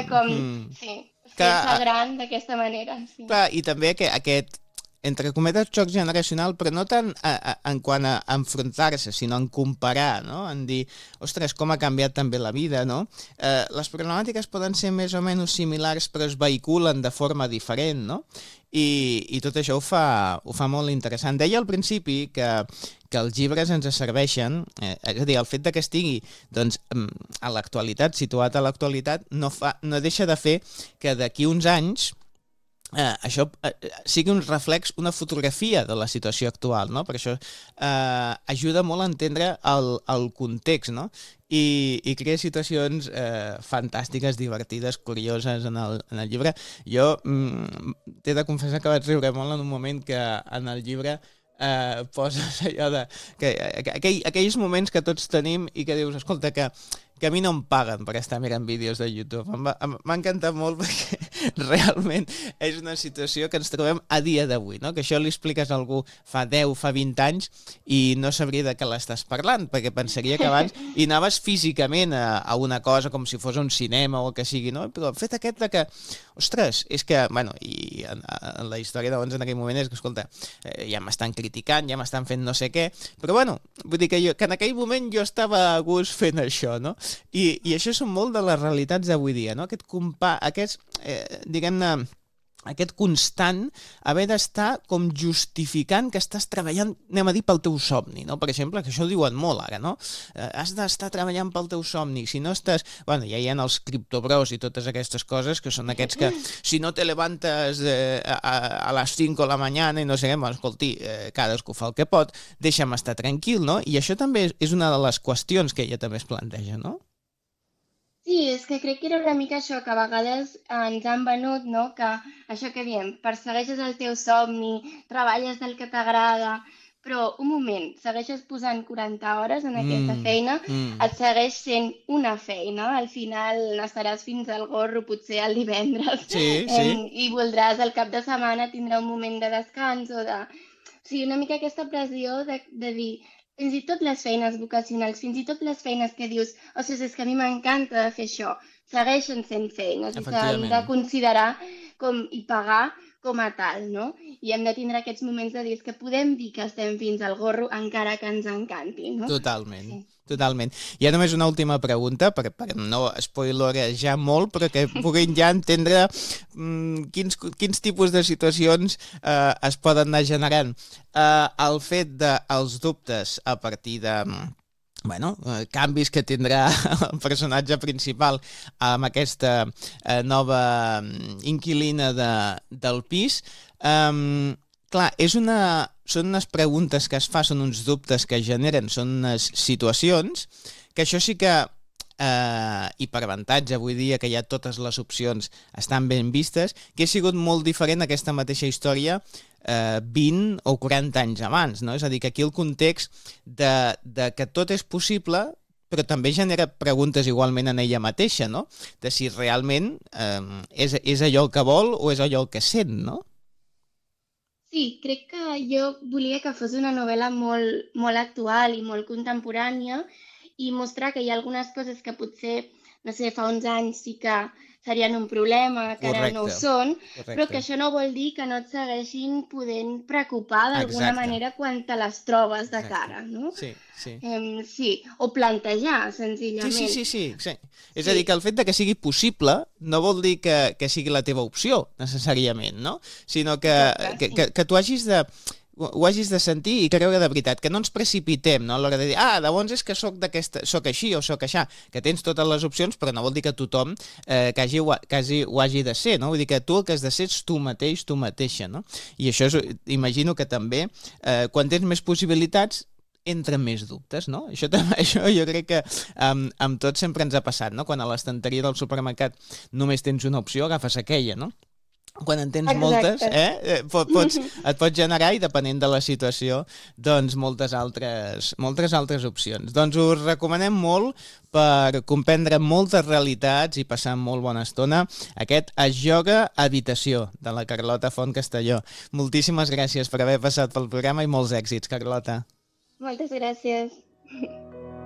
com, sí, fer-se gran d'aquesta manera, sí. Clar, i també aquest entre cometes, xoc generacional, però no tant en quant a enfrontar-se, sinó en comparar, no? En dir, ostres, com ha canviat també la vida, no? Les problemàtiques poden ser més o menys similars, però es vehiculen de forma diferent, no? I tot això ho fa molt interessant. Deia al principi que els llibres ens serveixen, és a dir, el fet que estigui doncs, a l'actualitat, situat a l'actualitat, no deixa de fer que d'aquí uns anys això sigui un reflex, una fotografia de la situació actual, no? Per això ajuda molt a entendre el context, no? I crea situacions fantàstiques, divertides, curioses en el llibre. Jo t'he de confessar que vaig riure molt en un moment que en el llibre poses allò de... aquells moments que tots tenim i que dius, escolta, que a mi no em paguen per estar mirant vídeos de YouTube. M'ha encantat molt perquè realment és una situació que ens trobem a dia d'avui, no? Que això li expliques a algú fa 10, fa 20 anys i no sabria de què l'estàs parlant, perquè pensaria que abans hi anaves físicament a una cosa com si fos un cinema o el que sigui, no? Però el fet aquest de que, ostres, és que, bueno, i en la història d'abans en aquell moment és que, escolta, ja m'estan criticant, ja m'estan fent no sé què, però bueno, vull dir que en aquell moment jo estava a gust fent això, no? I això són molt de les realitats d'avui dia, no? Diguem-ne, aquest constant haver d'estar com justificant que estàs treballant, anem a dir, pel teu somni, no? Per exemple, que això ho diuen molt ara, no? Has d'estar treballant pel teu somni, si no estàs... Bueno, ja hi ha els criptobros i totes aquestes coses que són aquests que si no te levantes a les 5 de la mañana i no sé què, bueno, escolti, cadascú fa el que pot, deixa'm estar tranquil, no? I això també és una de les qüestions que ella també es planteja, no? Sí, és que crec que era una mica això, que a vegades ens han venut, no? Que això que diem, persegueixes el teu somni, treballes del que t'agrada, però un moment, segueixes posant 40 hores en aquesta feina, et segueix sent una feina, al final estaràs fins al gorro potser el divendres i voldràs el cap de setmana tindrà un moment de descans o de... O sigui, una mica aquesta pressió de dir... Fins i tot les feines vocacionals, fins i tot les feines que dius, ostres, és que a mi m'encanta fer això, segueixen sent feines i s'han de considerar i pagar com a tal, no? I hem de tindre aquests moments de dir que podem dir que estem fins al gorro encara que ens encanti, no? Totalment. Totalment. Hi ha només una última pregunta, per no spoilerejar molt, però que puguin ja entendre quins tipus de situacions es poden anar generant. El fet dels dubtes a partir de canvis que tindrà el personatge principal amb aquesta nova inquilina del pis, clar, són unes preguntes que es fa, són uns dubtes que es generen, són unes situacions que això sí que, i per avantatge avui dia que ja totes les opcions estan ben vistes, que ha sigut molt diferent aquesta mateixa història 20 o 40 anys abans, no? És a dir, que aquí el context de que tot és possible, però també genera preguntes igualment en ella mateixa, no? De si realment és allò el que vol o és allò el que sent, no? Sí, crec que jo volia que fos una novel·la molt, molt actual i molt contemporània i mostrar que hi ha algunes coses que potser, no sé, fa uns anys sí que serien un problema, que ara no ho són, però que això no vol dir que no et segueixin podent preocupar d'alguna manera quan te les trobes de cara, no? Sí. Sí, o plantejar, senzillament. Sí. És a dir, que el fet de que sigui possible no vol dir que sigui la teva opció, necessàriament, no? Sinó que tu ho hagis de sentir i creure de veritat, que no ens precipitem, no? A l'hora de dir, llavors és que soc així o soc aixà, que tens totes les opcions, però no vol dir que tothom quasi ho hagi de ser, no? Vull dir que tu el que has de ser ets tu mateix, tu mateixa, no? I això imagino que també, quan tens més possibilitats, entren més dubtes, no? Això jo crec que amb tot sempre ens ha passat, no? Quan a l'estanteria del supermercat només tens una opció, agafes aquella, no? Quan en tens moltes, et pots generar, i depenent de la situació, doncs moltes altres opcions. Doncs us recomanem molt per comprendre moltes realitats i passar molt bona estona aquest Es joga habitació, de la Carlota Font Castelló. Moltíssimes gràcies per haver passat pel programa i molts èxits, Carlota. Moltes gràcies.